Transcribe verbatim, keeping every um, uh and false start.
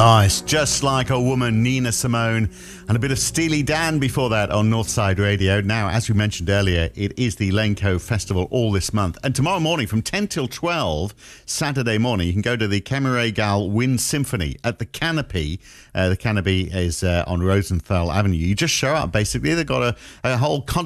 Nice. Just Like a Woman, Nina Simone, and a bit of Steely Dan before that on Northside Radio. Now, as we mentioned earlier, it is the Lane Cove Festival all this month. And tomorrow morning from ten till twelve, Saturday morning, you can go to the Cameraygal Wind Symphony at the Canopy. Uh, the Canopy is uh, on Rosenthal Avenue. You just show up, basically. They've got a, a whole concert